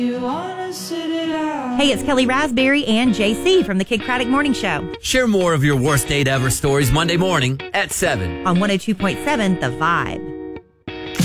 Hey, it's Kelly Raspberry and JC from the Kid Craddock Morning Show. Share more of your worst date ever stories Monday morning at 7 on 102.7 The Vibe.